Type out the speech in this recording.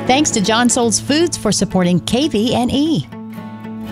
Thanks to John Souls Foods for supporting KVNE.